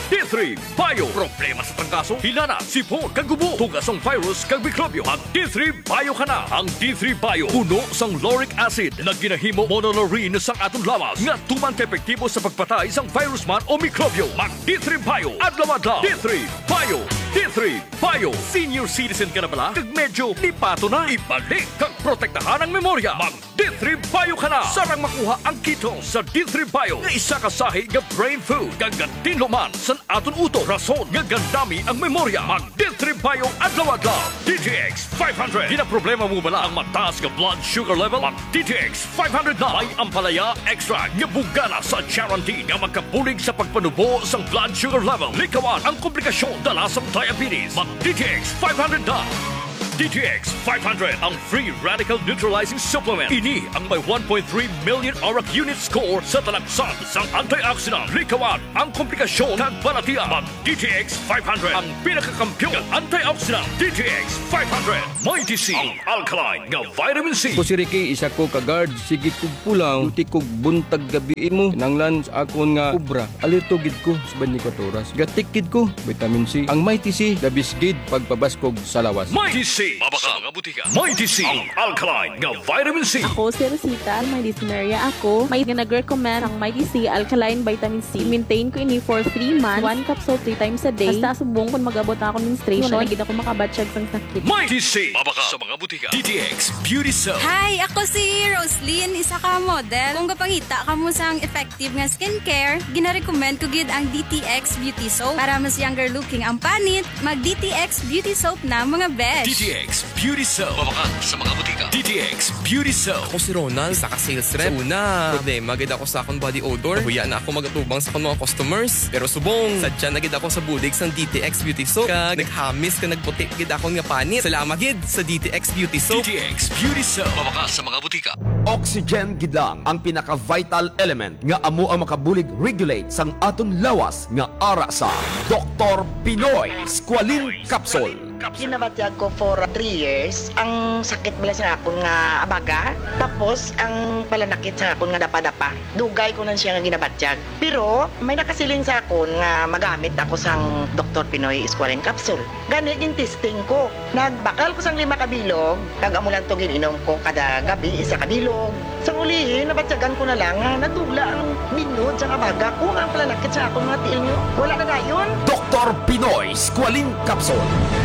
D three Bio. Problema sa trangkaso, hilana, sipon, kagubo, tugas ang virus, kag mikrobyo. Mag D three Bio ka na. Ang D three Bio, puno sang lauric acid na ginahimo monolaurin sang atong lawas nga tuman ka-epektibo sa pagpatay sang virus man o mikrobyo. Mag D three Bio. Adlaw-adlaw. D three Bio. D three Bio. Senior citizen ka na bala? Kag medyo lipato na. Ibalik kag protektahan ang memorya. Mag D three Bio ka na. Sarang makuha ang keto sa D three Bio nga isa ka sahi nga brain food. Gagatin luman san aton uto. Rason nga gandami ang memorya. Mag D three Bio adlaw-adlaw. D T X five hundred. Di na problema mo bala ang mataas nga blood sugar level? Mag D T X five hundred na. May ampalaya extra nga bugana sa guarantee nga magkabulig sa pagpanubo sang blood sugar level. Likawan ang komplikasyon dala sa diabetes. Mag D T X five hundred na. D T X five hundred, ang free radical neutralizing supplement. Ini ang may one point three million O R A C unit score sa talaksan sang antioxidant. Likawan ang komplikasyon kag balatian. Mag D T X five hundred, ang pinakakampiyon ng antioxidant. D T X five hundred, may D C, ang alkaline nga vitamin C. Ko si Ricky, isa ko ka-guard. Sige kog pulang, duti kog buntag gabi mo. Nanglan sa akon nga ubra. Alitugid ko sa twenty-four oras. Gatikid ko, vitamin C. Ang may T C, dabisgid pagpabaskog sa lawas. May D C. Mabaka mga butika. May D C, ang alkaline nga vitamin C. Ako si Rosita, may dysuria ako. May nag-recommend ang may D C alkaline vitamin C. Maintain ko ini for three months. One capsule three times a day. Basta subong kung mag-abot ako menstruation. Wala gid ako makabatsyag sang sakit. May D C. Mabaka sa mga butika. D T X Beauty Soap. Hi, ako si Roslyn, isa ka model. Kung kapangita ka mo sang effective nga skincare, gina-recommend ko gid ang D T X Beauty Soap. Para mas younger looking ang panit, mag D T X Beauty Soap na mga besh. D T X Beauty Soap. Mabaka sa mga butika. D T X Beauty Soap. Ako si Ronald, isa ka sales rep. Sa una, problema gid ako sa akong body odor. Huya na ako magatubang sa akong mga customers. Pero subong, sadya na gid ako sa budig sang D T X Beauty Soap. Kag naghamis ka nagputi gid akong nga panit. Salamat gid sa D T X Beauty Soap. D T X Beauty Soap. Mabaka sa mga butika. Oxygen gid lang ang pinaka-vital element nga amo ang makabulig regulate sang aton lawas nga ara sa Doctor Pinoy Squalene Capsule. Ginabatyag ko for three years. Ang sakit bala sa akon nga abaga. Tapos, ang palanakit sa akon nga dapa-dapa. Dugay ko na siya nga ginabatyag. Pero, may nakasiling sa akon nga magamit ako sang Doctor Pinoy Squalene Capsule. Gani, testing ko. Nagbakal ko sang lima kabilog. Kag-amo lang to gininom ko kada gabi, isa kabilog. Sa ulihin, nabatyagan ko na lang nga natula ang minod sa abaga ko. Ang palanakit sa akon nga tiil nyo. Wala na gayon. Doctor Pinoy Squalene Capsule.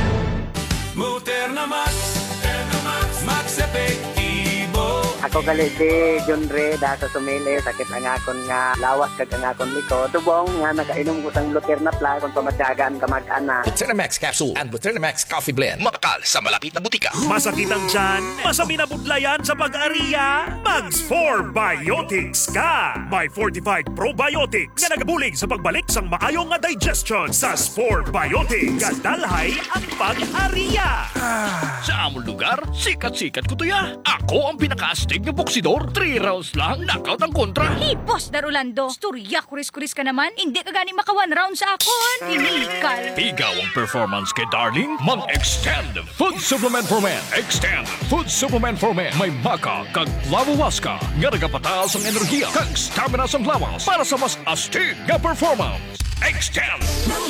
Muterna Max, Muterna Max, Max Epektibo. Ako gali si John Ray da sa sumili, sakit ang akon nga lawas kag ang akon liko. Tubong nga nakainom ko sang Luterna Plus kung pamatyagan ka mag-ana. Luterna Max Capsule and Luterna Max Coffee Blend. Mabakal sa malapit na butika. Masakit ang tiyan, masami na budlayan sa pag-ariya. Mags four Biotics ka. May fortified probiotics nga nagabulig sa pagbalik sang maayong nga digestion. Sa four Biotics, gadalhay ang pag-ariya. Sa among lugar, sikat-sikat ko to ya. Ako ang pinaka-astig na boksidor. Three rounds lang, knockout ang kontra. Hey, Boss Darulando, storya kuris-kuris ka naman. Hindi ka gani maka one round sa akon. Inikal. Pigaw ang performance kay Darling. Mag-extend food supplement for men. Extend food supplement for men. May maka kag lavawaska nga nagapataas ang enerhiya kag stamina sang lawas para sa mas astig nga performance. Extend.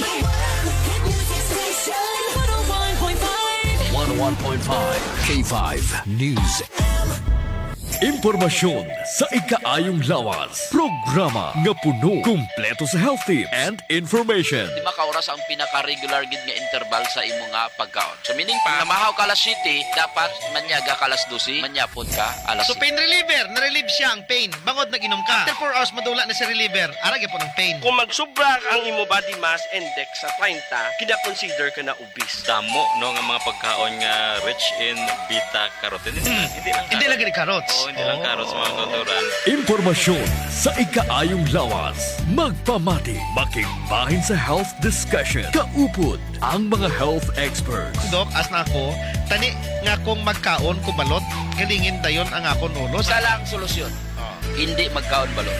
one oh one point five K five News. Impormasyon sa ikaayong lawas. Programa nga puno, kumpleto sa health tips and information. Di makaoras ang pinaka-regular gid nga interval sa imo nga pagkaon. So meaning pa, namahaw ka alas siyete, dapat manyaga ka alas dose, manyapod ka alas So pain reliever, na-relieve siya ang pain. Bangod nag-inom ka. After four hours, madula na si reliever. Arag po ng pain. Kung magsubra ang imo body mass index sa thirty, kina-consider ka na obese. Damo no nga mga pagkaon nga rich in beta-carotene. Mm. Hindi lang hindi lang gini carrots. Oo, hindi lang carrots mga kauturan. Impormasyon sa ikaayong lawas. Magpamati, makigbahin sa health discussion. Kaupod ang mga health experts. Dok, as na ako, tani nga kung magkaon ko balot, galingin dayon ang akon ulo. Sa lang solusyon. Oh. Hindi magkaon balot.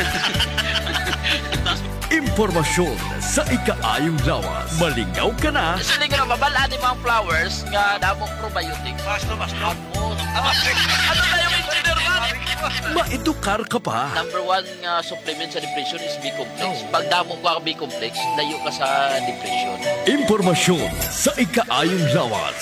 Impormasyon sa ikaayong lawas. Malingaw ka na. Sa liga na mabalaan ni mga flowers nga damong probiotics. Basta, basta. Ano na yung engineer man? Maedukar ka pa. Number one nga supplement sa depression is B-complex. Pag damo ko ang B-complex, layo ka sa depression. Impormasyon sa ikaayong lawas.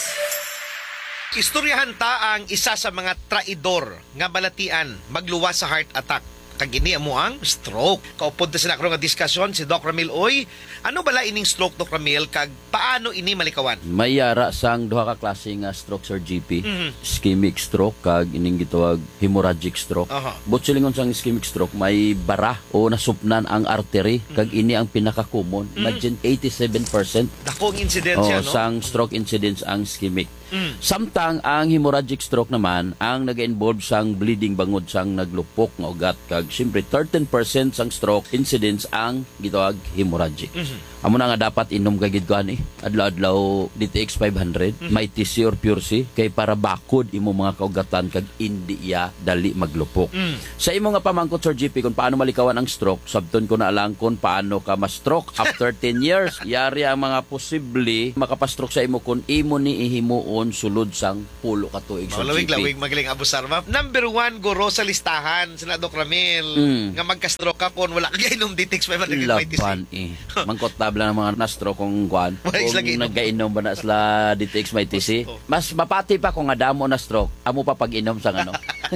Istoryahan ta ang isa sa mga traidor nga balatian magluwas sa heart attack. Kag ini amo ang stroke. Kaupod na sila karon nga diskusyon si Doc Ramil. Oy, ano bala ining stroke, Doc Ramil? Kag paano ini malikawan? May yara sang duha ka klase nga stroke, Sir G P. Mhm. Ischemic stroke kag ining gitawag hemorrhagic stroke. Aha. Butsilingon sang ischemic stroke may bara o nasupnan ang artery kag ini ang pinaka-common. Imagine eighty-seven percent Dako ang insidensya, oh, no? sang stroke incidence ang ischemic. Mm. Samtang ang hemorrhagic stroke naman ang naga-involve sang bleeding bangod sang naglupok nga ugat kag siyempre thirteen percent sang stroke incidence ang gitawag hemorrhagic. Mhm. Amo na nga dapat inom kagid ko ani adlaw-adlaw D T X five hundred, Mhm. may T C or Pure C kay para bakod imo mga kaugatan kag indi iya dali maglupok. Mm. Sa imo nga pamangkot, Sir G P, kung paano malikawan ang stroke, sabton ko na lang kung paano ka ma-stroke after ten years. Yari ang mga posible makapastroke sa imo kung imo ni ihimuon sulod sang pulo ka tuig, Sir G P. Lawig-lawig magaling abusar, ma'am. Number one, guro sa listahan sila Doc Ramil. Mm. Nga magka-stroke ka kung wala kang inom D T X five hundred. Laban eh. Mangkot tabla ng mga na-stroke kung kuan. Wala Kung sila giinom. nagkainom ba na sila D T X may T C. Mas mapati pa kung nga damo na stroke. Amo pa pag-inom sang ano.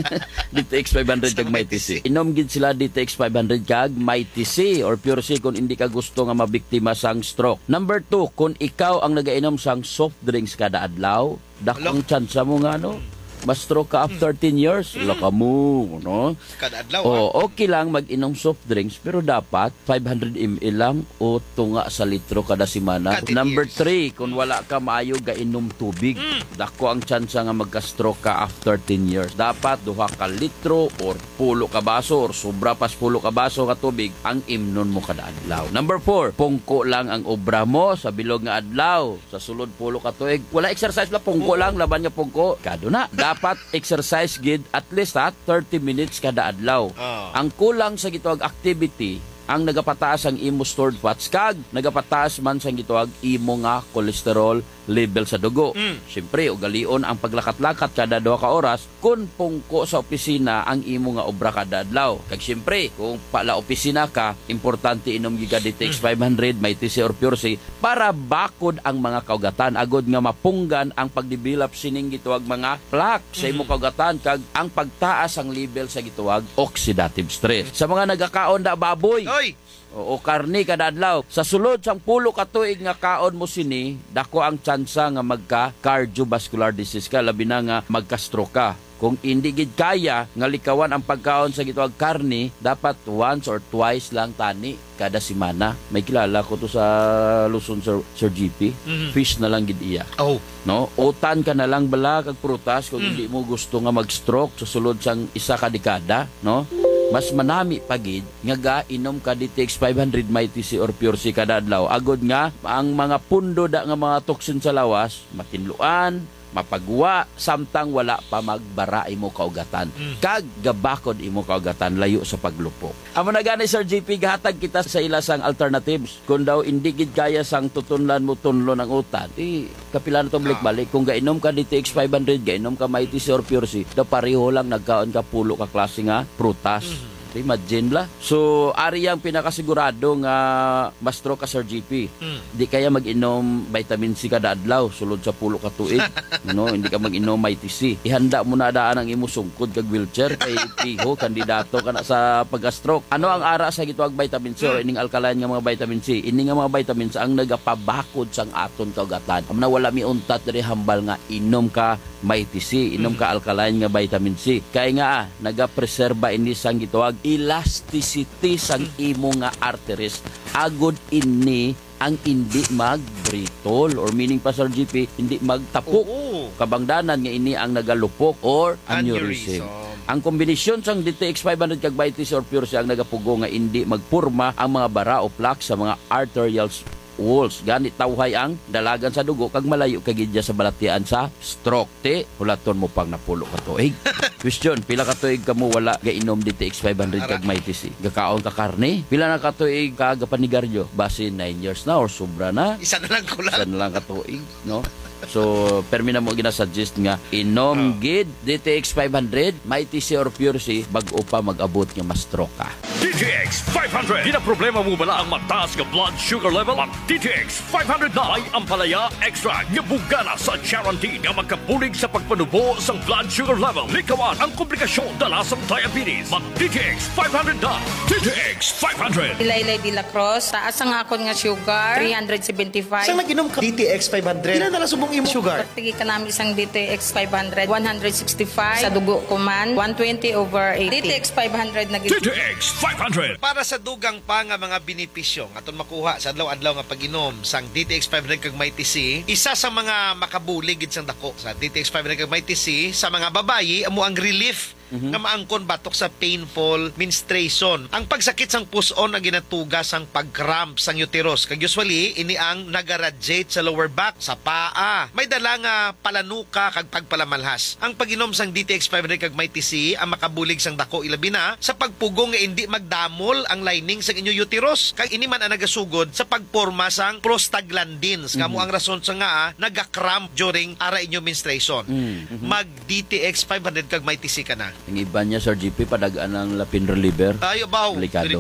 D T X five hundred kag may T C. Inom gid sila D T X five hundred kag may T C or Pure C kung hindi ka gusto nga mabiktima sang stroke. Number two, kung ikaw ang nagainom sang soft drinks kada adlaw, dako ang tsansa mo nga ano, ma-stroke ka after ten years. Wala ka mo, no? Kada adlaw. O, okay lang mag-inom soft drinks, pero dapat five hundred milliliters lang o tunga sa litro kada semana. Kada Number years. three, kung wala ka maayo gainom tubig, dako ang tsansa nga magka-stroke ka after ten years. Dapat duha ka litro or pulo ka baso or sobra pas pulo ka baso ka tubig ang imnon mo kada adlaw. Number four, pungko lang ang obra mo sa bilog nga adlaw. Sa sulod pulo ka tuig. Wala exercise la, pungko lang, laban nga pungko. Kado na. Dapat exercise gid at least ha, thirty minutes kada adlaw. Oh. Ang kulang sa gitawag activity ang nagapataas ang imo stored fats kag nagapataas man sa gitawag imo nga cholesterol level sa dugo. Mm. Siyempre, ugalion ang paglakat-lakat kada duha ka oras kung pungko sa opisina ang imo nga obra kada adlaw. Kag siyempre, kung pala opisina ka, importante inom giga D T X five hundred, may T C or Pure C para bakod ang mga kaugatan agod nga mapunggan ang pagdevelop sining gitawag mga plaque sa imo kaugatan kag ang pagtaas ang level sa gitawag oxidative stress. Sa mga nagakaon da baboy, Oy! o, o karni kada adlaw, sa sulod sang pulo ka tuig nga kaon mo sini, dako ang tsansa nga magka cardiovascular disease ka, labi na nga magka-stroke ka. Kung hindi gid kaya nga likawan ang pagkaon sa gitawag karni, dapat once or twice lang tani kada semana. May kilala ko to sa Luzon, Sir, Sir G P. Mhm. Fish na lang gid iya. Oh. No, utan ka na lang bala kag prutas kung Mm. hindi mo gusto nga mag-stroke sa sulod sang isa ka dekada, no? Mas manami pagid nga gainom ka D T X five hundred may T C or Pure C kada adlaw. Agod nga ang mga pundo da nga mga toxin sa lawas matinluan, mapagwa, samtang wala pa magbara imo kaugatan. Mm. Kag gabakod imo kaugatan layo sa paglupok. Amo na gani, Sir G P, gahatag kita sa ilasang alternatives. Kung daw hindi gid kaya sang tutunlan mo tunlon ang utan, di kapila na to balik-balik. Kung gainom ka D T X five hundred, gainom ka may T C or Pure C, da pareho lang nagkaon ka pulo ka klase nga prutas. Mm-hmm. Imagine la. So, ari ang pinakasigurado nga ma-stroke ka, Sir G P. Mm. Di kaya mag-inom vitamin C kada adlaw sulod sa pulo ka tuig. No, hindi ka mag-inom may T C. Ihanda mo na daan ang imo sungkod kag wheelchair kay piho kandidato ka na sa pagka-stroke. Ano ang ara sa gitawag vitamin C or ining alkaline nga mga vitamin C? Ini nga mga vitamins ang nagapabakod sang aton kaugatan. Amna wala mi untat diri hambal nga inom ka may T C, inom ka alkaline nga vitamin C. Kay nga ah, naga-preserba ini sang gitawag elasticity sang imo nga arteries agod ini ang hindi mag-brittle or meaning pa, Sir G P, hindi magtapok. Oo. Kabangdanan nga ini ang nagalupok or Aneurysm. aneurysm. Ang kombinasyon sang D T X five hundred kag T C or Pure C ang nagapugo nga hindi magpurma ang mga bara o plaque sa mga arterial walls. Gani tawhay ang dalagan sa dugo kag malayo kagidya sa balatian sa stroke. Te, hulaton mo pang napulo ka tuig. Question, pila ka tuig ka mo wala gainom D T X five hundred kag may T C? Gakaon ka karne? Pila na ka tuig ka gapanigaryo? Base nine years na or sobra na? Isa na lang kulang. Isa na lang ka tuig, no? So, permi na mo ginasuggest nga, inom gid D T X five hundred, Mighty C or Pure C, bago pa mag-abot nga ma-stroke ka. D T X five hundred. Di na problema mo bala ang mataas nga blood sugar level? Ang D T X five hundred na ay ampalaya extra nga bugana sa guarantee nga magkabulig sa pagpanubo sang blood sugar level. Likawan ang komplikasyon dala sa diabetes. Mag D T X five hundred na. D T X five hundred. Ilaylay de la Cruz, taas ang akon nga sugar, three seventy-five. Saan nag-inom ka D T X five hundred? Ilan na subong imo sugar? Tigi ka namin isang D T X five hundred, one sixty-five. Sa dugo ko man, one twenty over eighty. D T X five hundred na D T X five hundred. Para sa dugang pa nga mga benepisyo nga aton makuha sa adlaw-adlaw nga pag-inom sang D T X five hundred kag Mighty C, isa sa mga makabulig gid sang dako sa D T X five hundred kag Mighty C sa mga babayi amo ang relief mm-hmm. nga maangkon batok sa painful menstruation. Ang pagsakit sang puson na ginatugas ang pag-cramp sang uterus. Kag usually ini ang nagaradiate sa lower back, sa paa. May dala nga palanuka kag pagpalamalhas. Ang pag-inom sang D T X five hundred kag Mighty C ang makabulig sang dako ilabi na sa pagpugong nga hindi magdamol ang lining sang inyo uterus. Kag ini man ang nagasugod sa pagporma sang prostaglandins. Mm-hmm. Kamo ang rason sa nga ah, naga-cramp during ara inyo menstruation. Mm-hmm. Mag D T X five hundred kag Mighty C ka na. Ang iba niya, Sir G P, padagaan ng lapin reliever. Ayo baw. Delikado.